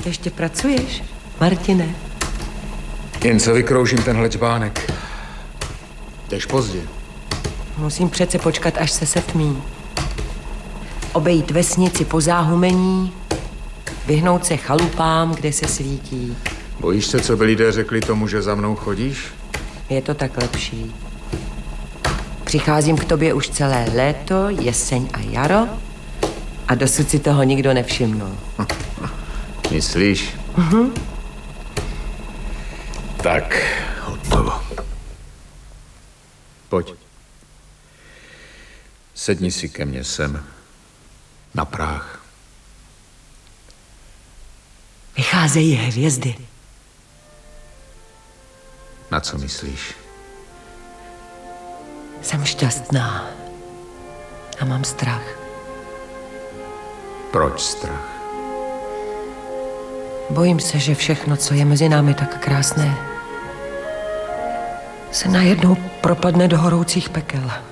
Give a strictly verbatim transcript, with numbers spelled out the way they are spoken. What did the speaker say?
Ještě pracuješ, Martine? Jen co vykroužím tenhle čbánek. Jdeš pozdě. Musím přece počkat, až se setmí. Obejít vesnici po záhumení, vyhnout se chalupám, kde se svítí. Bojíš se, co by lidé řekli tomu, že za mnou chodíš? Je to tak lepší. Přicházím k tobě už celé léto, jeseň a jaro a dosud si toho nikdo nevšimnul. Myslíš? Mhm. Tak, hotovo. Pojď. Sedni si ke mně sem. Na práh. Vycházejí hvězdy. Na co myslíš? Jsem šťastná a mám strach. Proč strach? Bojím se, že všechno, co je mezi námi tak krásné, se najednou propadne do horoucích pekel.